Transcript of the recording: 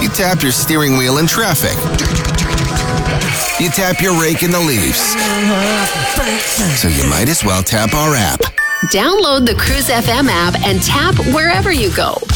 You tap your steering wheel in traffic. You tap your rake in the leaves. So you might as well tap our app. Download the Cruise FM app and tap wherever you go.